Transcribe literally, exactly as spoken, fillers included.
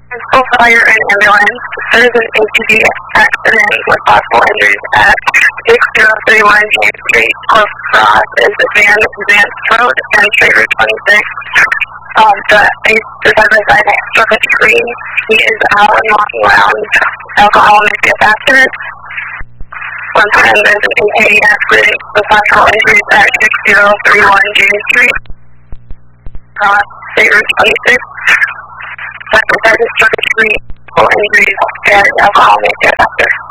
Full fire and ambulance. There is an A T V accident with possible injuries at six zero three one James Street. Close cross is Advanced Advanced Road and State Route twenty-six. Um, the the side by side struck a tree. He is out and walking around. Alcohol may be a factor. Once again, there's an A T V accident with possible injuries at six zero three one James Street. Cross State Route twenty-six. That is struck a tree. Injuries and alcohol may be a factor.